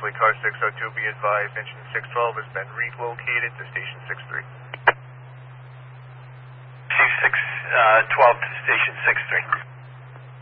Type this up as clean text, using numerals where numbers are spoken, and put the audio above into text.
Charlie Car 602, be advised, engine 612 has been relocated to station 63. C612 to station 63.